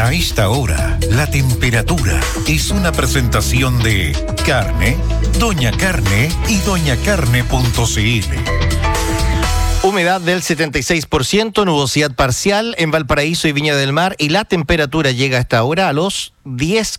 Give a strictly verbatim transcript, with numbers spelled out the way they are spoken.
A esta hora, la temperatura es una presentación de Carne, Doña Carne y doña carne punto c l. Humedad del setenta y seis por ciento, nubosidad parcial en Valparaíso y Viña del Mar, y la temperatura llega a esta hora a los diez